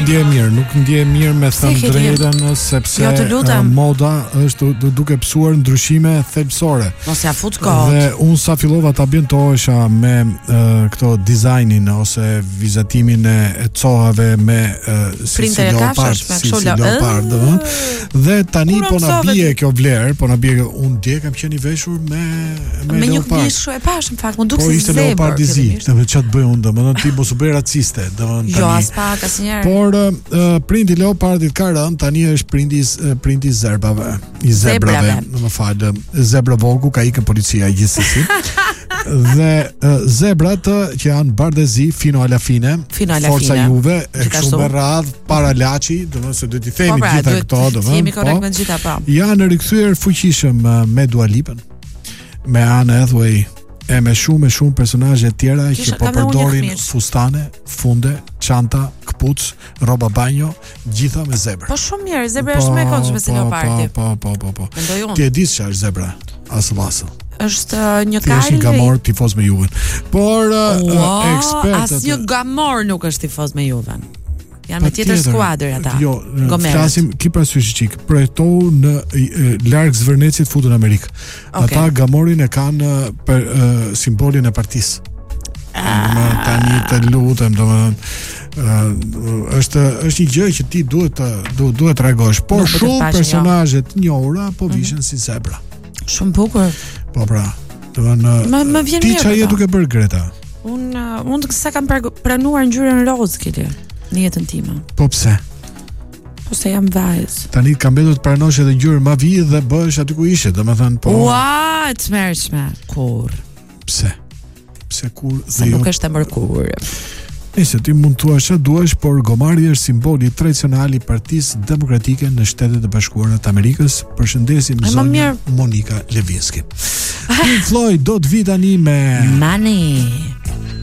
ndjej mirë, nuk ndjej mirë me thënë drejtën, sepse moda është duke psuar ndryshime thelbësore. Mos ja fut kohë. Dhe unë sa fillova ta ambientohesha me këto dizajnin ose vizatimin e cohave me si leopard, dhe tani po na bie kjo vlerë, po na bie unë dje kam qenë i veshur me leopard. Një kështu e pash në fakt, më duk si ishte leopard i zi. Çfarë të bëj unë, domethënë ti mos u bëj raciste, domethënë jo as pak asnjëherë. Por prindi leopardit ka rënë, tani është prindi i zebrave, më fal, zebra vogu ka ikën policia gjithsesi. Dhe zebrat që janë bardezi fino alla fine, forca juve, kështu me radh para laçi, domethënë se duhet i themi gjitha këto, domethënë. Janë rikthyer fuqishëm me Dua Lipën, me Anne Hathaway, e me shumë personazhe të tjera që po përdorin fustane, funde, çanta, kpuc, rroba banjo, gjitha me zebra. Po shumë mirë, zebra është më e këndshme se leopardi. Po. Ti e di çfarë është zebra? Asë. Është një kal. Është një gamor tifoz me Juven. Por ekspertët, asnjë gamor nuk është tifoz me Juven. Janë me tjetër skuadër ata. Jo, flasim ki parasysh çik. Projektohu në larg Zvernecit futën në Amerikë. Ata gamorin e kanë për simbolin e partisë. Tani të lutem, domethënë është një gjë që ti duhet të tregosh. Por shumë personazhe të njohura po vishen si zebra. Shumë bukur. Po pra, domethënë ti çfarë je duke bërë Greta? Unë sa kam pranuar ngjyrën roz këtu në jetën time. Po pse? Po se jam vajzë. Tani kam mbetur të pranosh edhe ngjyrën ma vije dhe bëhesh aty ku ishe, domethënë po. Ua, të mërshme. Kur? Pse kur? Se nuk është e mërkur. Nëse ti mund të thuash çfarë duash, por gomari është simboli tradicional i Partisë Demokratike në Shtetet e Bashkuara të Amerikës. Përshëndesim zonjën Monika Lewinsky. Pink Floyd do të vi tani me Money.